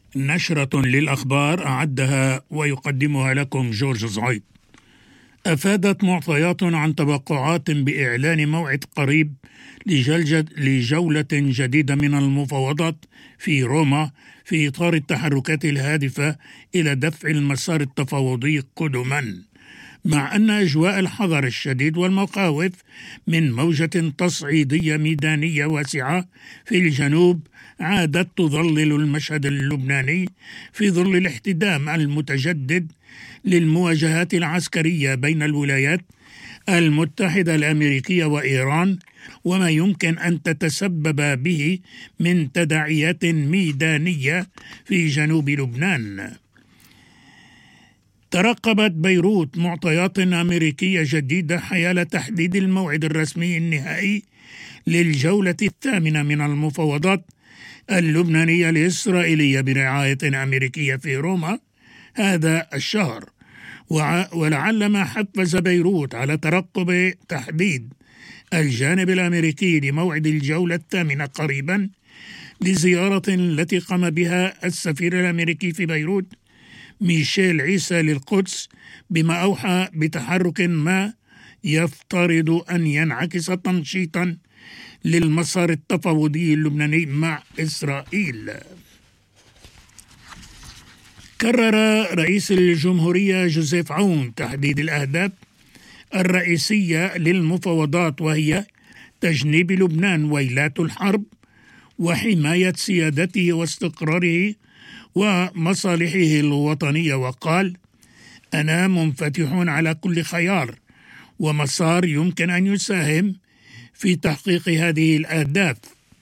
نشرة للأخبار أعدها ويقدمها لكم جورج زعيد. أفادت معطيات عن توقعات بإعلان موعد قريب لجولة جديدة من المفاوضات في روما في إطار التحركات الهادفة إلى دفع المسار التفاوضي قدما، مع أن أجواء الحذر الشديد والمخاوف من موجة تصعيدية ميدانية واسعة في الجنوب عادت تظلل المشهد اللبناني في ظل الاحتدام المتجدد للمواجهات العسكرية بين الولايات المتحدة الأمريكية وإيران، وما يمكن أن تتسبب به من تداعيات ميدانية في جنوب لبنان. ترقبت بيروت معطيات أمريكية جديدة حيال تحديد الموعد الرسمي النهائي للجولة الثامنة من المفاوضات اللبنانية الإسرائيلية برعاية أمريكية في روما هذا الشهر، ولعل ما حفز بيروت على ترقب تحديد الجانب الأمريكي لموعد الجولة الثامنة قريبا لزيارة التي قام بها السفير الأمريكي في بيروت ميشيل عيسى للقدس، بما أوحى بتحرك ما يفترض أن ينعكس تنشيطا للمسار التفاوضي اللبناني مع إسرائيل. كرر رئيس الجمهورية جوزيف عون تحديد الأهداف الرئيسية للمفاوضات، وهي تجنيب لبنان ويلات الحرب وحماية سيادته واستقراره ومصالحه الوطنية، وقال: أنا منفتح على كل خيار ومسار يمكن أن يساهم في تحقيق هذه الأهداف.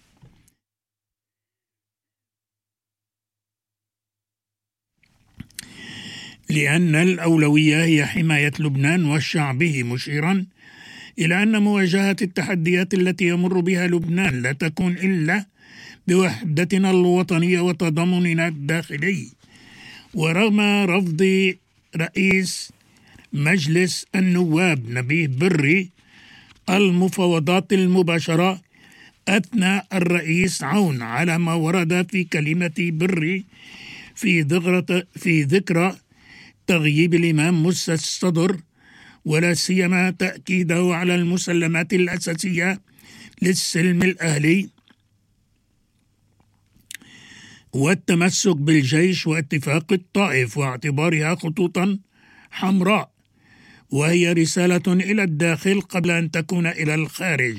لأن الأولوية هي حماية لبنان وشعبه، مشيرا إلى أن مواجهة التحديات التي يمر بها لبنان لا تكون إلا بوحدتنا الوطنية وتضامننا الداخلي. ورغم رفض رئيس مجلس النواب نبيه بري المفاوضات المباشرة، أثنى الرئيس عون على ما ورد في كلمة بري في ذكرى تغييب الإمام موسى الصدر، ولا سيما تأكيده على المسلمات الأساسية للسلم الأهلي والتمسك بالجيش واتفاق الطائف واعتبارها خطوطا حمراء، وهي رسالة إلى الداخل قبل أن تكون إلى الخارج.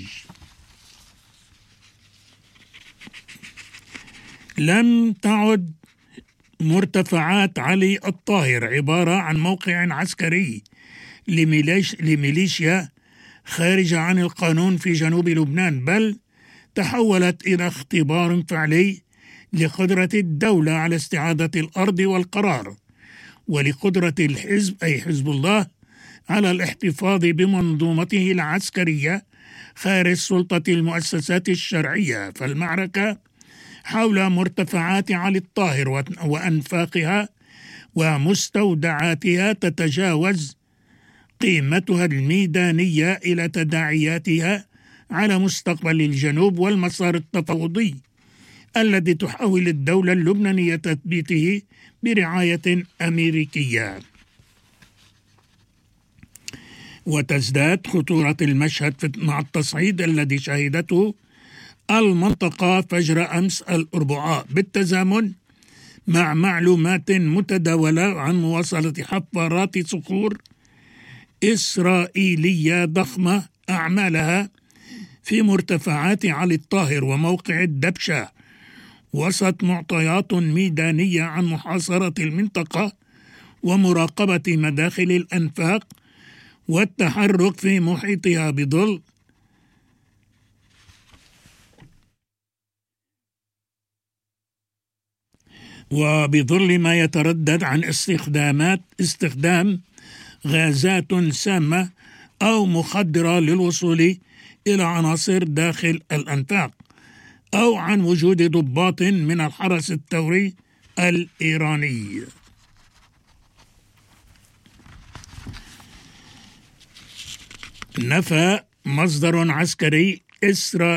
لم تعد مرتفعات علي الطاهر عبارة عن موقع عسكري لميليشيا خارجة عن القانون في جنوب لبنان، بل تحولت إلى اختبار فعلي لقدرة الدولة على استعادة الأرض والقرار، ولقدرة الحزب أي حزب الله على الاحتفاظ بمنظومته العسكرية خارج سلطة المؤسسات الشرعية. فالمعركة حول مرتفعات علي الطاهر وأنفاقها ومستودعاتها تتجاوز قيمتها الميدانية إلى تداعياتها على مستقبل الجنوب والمسار التفاوضي الذي تحاول الدولة اللبنانية تثبيته برعاية أمريكية. وتزداد خطورة المشهد مع التصعيد الذي شهدته المنطقة فجر أمس الأربعاء، بالتزامن مع معلومات متداولة عن مواصلة حفارات صخور إسرائيلية ضخمة أعمالها في مرتفعات علي الطاهر وموقع الدبشة، وسط معطيات ميدانية عن محاصرة المنطقة ومراقبة مداخل الأنفاق والتحرك في محيطها بظل ما يتردد عن استخدام غازات سامة أو مخدرة للوصول إلى عناصر داخل الأنفاق، أو عن وجود ضباط من الحرس الثوري الإيراني. نفى مصدر عسكري إسرائيلي